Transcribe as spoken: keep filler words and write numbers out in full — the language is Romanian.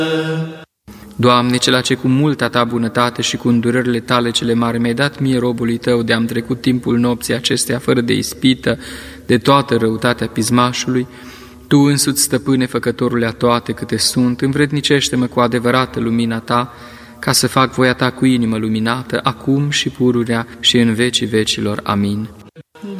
Doamne, cela ce cu multa Ta bunătate și cu îndurările Tale cele mari mi-ai dat mie, robului Tău, de am trecut timpul nopții acestea fără de ispită, de toată răutatea pismașului, Tu însuți, Stăpâne, Făcătorule a toate câte sunt, învrednicește-mă cu adevărată lumina Ta, ca să fac voia Ta cu inimă luminată, acum și pururea și în vecii vecilor. Amin.